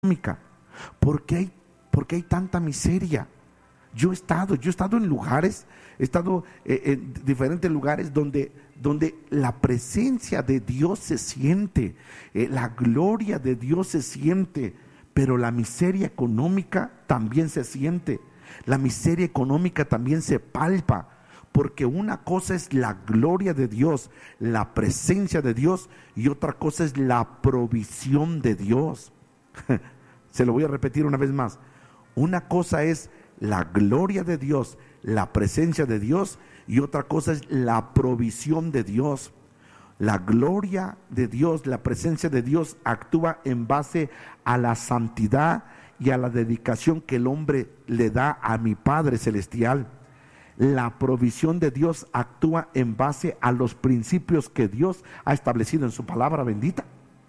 económica. ¿Por qué hay tanta miseria? Yo he estado en lugares, he estado en diferentes lugares donde la presencia de Dios se siente, la gloria de Dios se siente, pero la miseria económica también se siente, la miseria económica también se palpa, porque una cosa es la gloria de Dios, la presencia de Dios, y otra cosa es la provisión de Dios. Se lo voy a repetir una vez más. Una cosa es la gloria de Dios, la presencia de Dios, y otra cosa es la provisión de Dios. La gloria de Dios, la presencia de Dios actúa en base a la santidad y a la dedicación que el hombre le da a mi Padre Celestial. La provisión de Dios actúa en base a los principios que Dios ha establecido en su palabra bendita.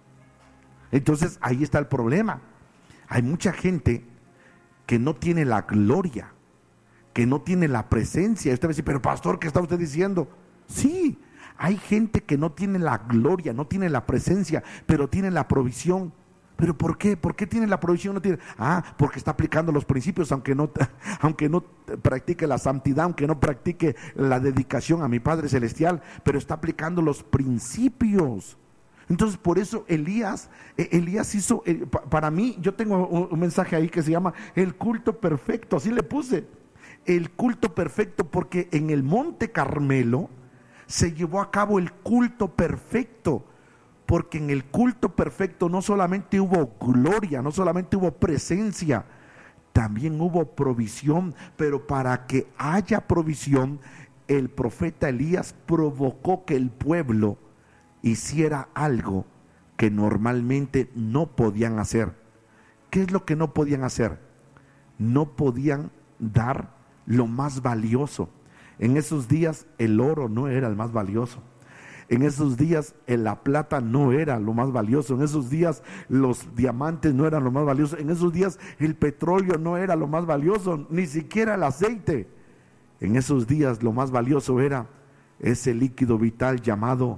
Entonces ahí está el problema. Hay mucha gente que no tiene la gloria, que no tiene la presencia. Usted va a decir, pero pastor, ¿qué está usted diciendo? Sí, hay gente que no tiene la gloria, no tiene la presencia, pero tiene la provisión. ¿Pero por qué? ¿Por qué tiene la provisión? No tiene. Porque está aplicando los principios, aunque no practique la santidad, aunque no practique la dedicación a mi Padre Celestial, pero está aplicando los principios. Entonces por eso Elías hizo, para mí, yo tengo un mensaje ahí que se llama el culto perfecto, así le puse, el culto perfecto, porque en el Monte Carmelo se llevó a cabo el culto perfecto, porque en el culto perfecto no solamente hubo gloria, no solamente hubo presencia, también hubo provisión, pero para que haya provisión, el profeta Elías provocó que el pueblo hiciera algo que normalmente no podían hacer. ¿Qué es lo que no podían hacer? No podían dar lo más valioso. En esos días el oro no era el más valioso. En esos días la plata no era lo más valioso. En esos días los diamantes no eran lo más valioso. En esos días el petróleo no era lo más valioso, ni siquiera el aceite. En esos días lo más valioso era ese líquido vital llamado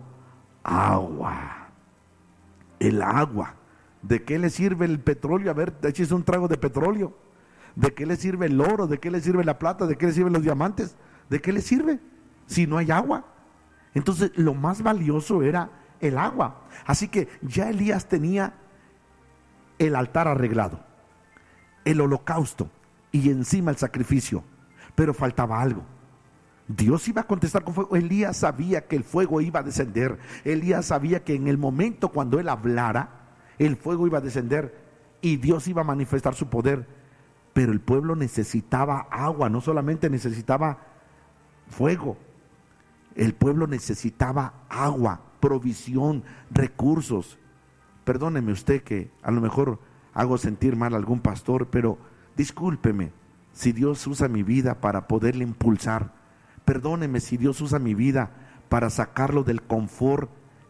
agua. El agua. ¿De qué le sirve el petróleo? A ver, échese un trago de petróleo. ¿De qué le sirve el oro? ¿De qué le sirve la plata? ¿De qué le sirven los diamantes? ¿De qué le sirve si no hay agua? Entonces lo más valioso era el agua. Así que ya Elías tenía el altar arreglado, el holocausto y encima el sacrificio, pero faltaba algo. Dios iba a contestar con fuego. Elías sabía que el fuego iba a descender. Elías sabía que en el momento cuando él hablara, el fuego iba a descender y Dios iba a manifestar su poder. Pero el pueblo necesitaba agua, no solamente necesitaba fuego. El pueblo necesitaba agua, provisión, recursos. Perdóneme usted que a lo mejor hago sentir mal a algún pastor, pero discúlpeme si Dios usa mi vida para poderle impulsar. Perdóneme si Dios usa mi vida para sacarlo del confort,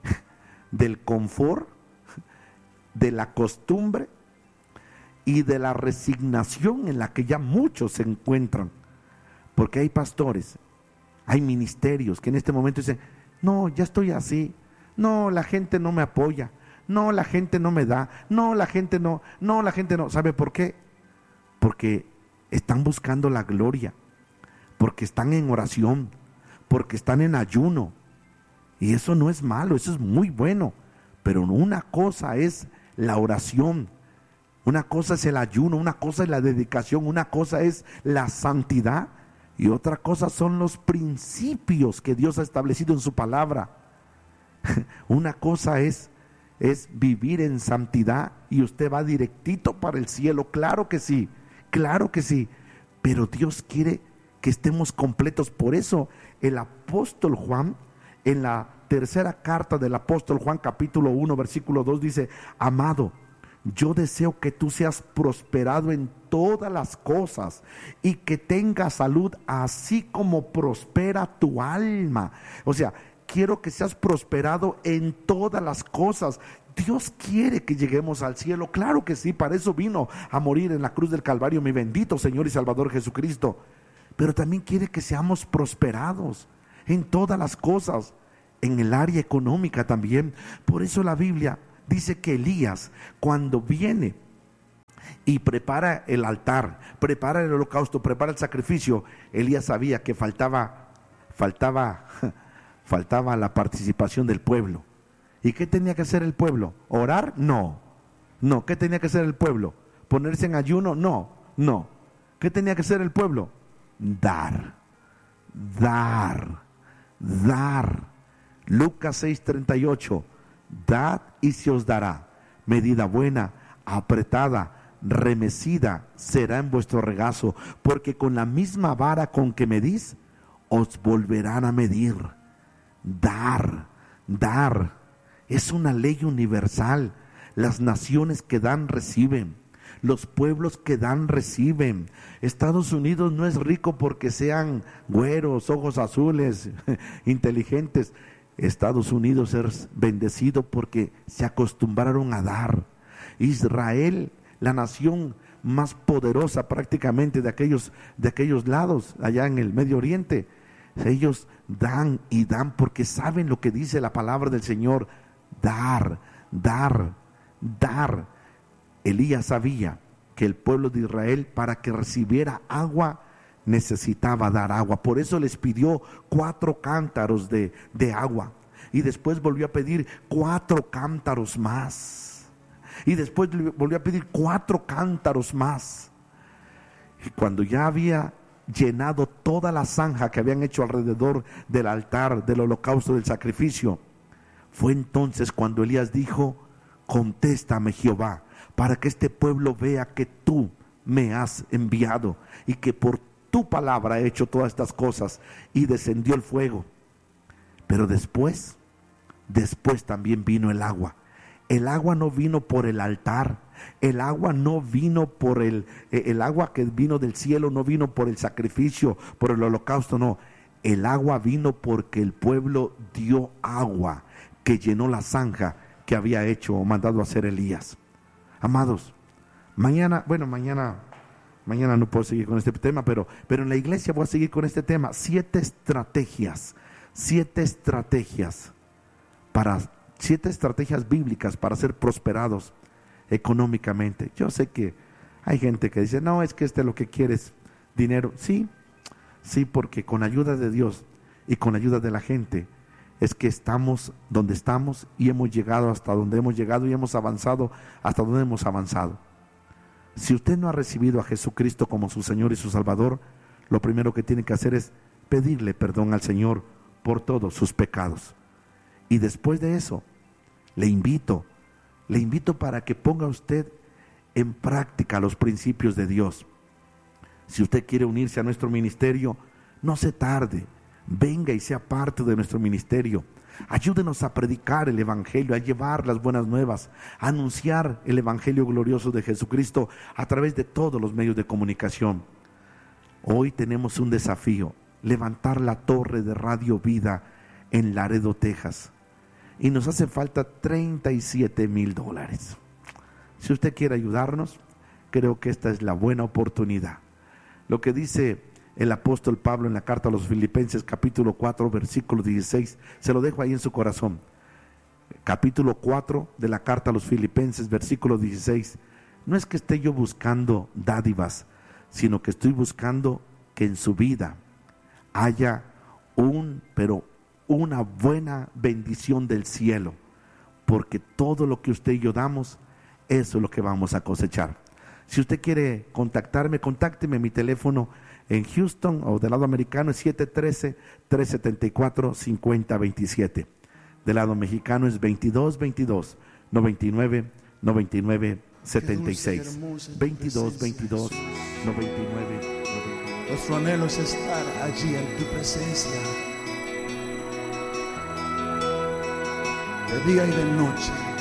de la costumbre y de la resignación en la que ya muchos se encuentran. Porque hay pastores, hay ministerios que en este momento dicen, no, ya estoy así, no, la gente no me apoya, no, la gente no me da, no, la gente no. ¿Sabe por qué? Porque están buscando la gloria, porque están en oración, porque están en ayuno. Y eso no es malo, eso es muy bueno. Pero una cosa es la oración, una cosa es el ayuno, una cosa es la dedicación, una cosa es la santidad y otra cosa son los principios que Dios ha establecido en su palabra. Una cosa es vivir en santidad y usted va directito para el cielo, claro que sí, pero Dios quiere que estemos completos. Por eso el apóstol Juan, en la tercera carta del apóstol Juan, capítulo 1, versículo 2, dice: amado, yo deseo que tú seas prosperado en todas las cosas y que tengas salud, así como prospera tu alma. O sea, quiero que seas prosperado en todas las cosas. Dios quiere que lleguemos al cielo, claro que sí, para eso vino a morir en la cruz del Calvario mi bendito Señor y Salvador Jesucristo. Pero también quiere que seamos prosperados en todas las cosas, en el área económica también. Por eso la Biblia dice que Elías, cuando viene y prepara el altar, prepara el holocausto, prepara el sacrificio, Elías sabía que faltaba la participación del pueblo. ¿Y qué tenía que hacer el pueblo? ¿Orar? No. ¿Qué tenía que hacer el pueblo? ¿Ponerse en ayuno? No. ¿Qué tenía que hacer el pueblo? Dar. Lucas 6:38, dad y se os dará, medida buena, apretada, remecida será en vuestro regazo, porque con la misma vara con que medís, os volverán a medir. Dar, es una ley universal. Las naciones que dan, reciben. Los pueblos que dan, reciben. Estados Unidos no es rico porque sean güeros, ojos azules, inteligentes. Estados Unidos es bendecido porque se acostumbraron a dar. Israel, la nación más poderosa prácticamente de aquellos lados, allá en el Medio Oriente, ellos dan y dan porque saben lo que dice la palabra del Señor. Dar. Elías sabía que el pueblo de Israel, para que recibiera agua, necesitaba dar agua. Por eso les pidió 4 cántaros de agua. Y después volvió a pedir 4 cántaros más. Y después volvió a pedir 4 cántaros más. Y cuando ya había llenado toda la zanja que habían hecho alrededor del altar, del holocausto, del sacrificio, fue entonces cuando Elías dijo: contéstame, Jehová, para que este pueblo vea que tú me has enviado y que por tu palabra he hecho todas estas cosas. Y descendió el fuego. Pero después también vino el agua. El agua no vino por el altar. El agua no vino por el agua que vino del cielo, no vino por el sacrificio, por el holocausto, no. El agua vino porque el pueblo dio agua que llenó la zanja que había hecho o mandado a hacer Elías. Amados, mañana no puedo seguir con este tema, pero en la iglesia voy a seguir con este tema. 7 estrategias bíblicas para ser prosperados económicamente. Yo sé que hay gente que dice: no, es que lo que quiere es dinero. Sí, porque con ayuda de Dios y con ayuda de la gente es que estamos donde estamos y hemos llegado hasta donde hemos llegado y hemos avanzado hasta donde hemos avanzado. Si usted no ha recibido a Jesucristo como su Señor y su Salvador, lo primero que tiene que hacer es pedirle perdón al Señor por todos sus pecados. Y después de eso, le invito para que ponga usted en práctica los principios de Dios. Si usted quiere unirse a nuestro ministerio, no se tarde. Venga y sea parte de nuestro ministerio. Ayúdenos a predicar el Evangelio, a llevar las buenas nuevas, a anunciar el Evangelio glorioso de Jesucristo a través de todos los medios de comunicación. Hoy tenemos un desafío: levantar la torre de Radio Vida en Laredo, Texas. Y nos hace falta $37,000. Si usted quiere ayudarnos, creo que esta es la buena oportunidad. Lo que dice el apóstol Pablo en la carta a los Filipenses, capítulo 4, versículo 16, se lo dejo ahí en su corazón. Capítulo 4 de la carta a los Filipenses, versículo 16. No es que esté yo buscando dádivas, sino que estoy buscando que en su vida haya una buena bendición del cielo, porque todo lo que usted y yo damos, eso es lo que vamos a cosechar. Si usted quiere contactarme, contácteme. Mi teléfono en Houston o del lado americano es 713-374-5027. Del lado mexicano es 2222-99-99-76. 2222-99-99. Nuestro anhelo es estar allí en tu presencia, de día y de noche.